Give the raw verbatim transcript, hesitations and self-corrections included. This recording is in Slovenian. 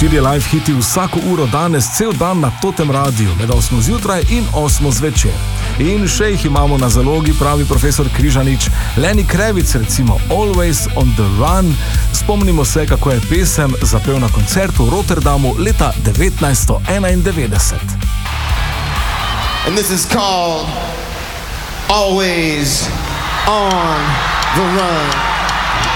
Štirje live hiti vsako uro danes, cel dan na Totem radiju, med osmo zjutraj in osmo zvečer. In še jih imamo na zalogi, pravi profesor Križanič. Lenny Kravitz recimo, Always on the Run. Spomnimo se, kako je pesem zapel na koncertu v Rotterdamu leta devetnajststo enaindevetdeset. And this is called Always on the Run.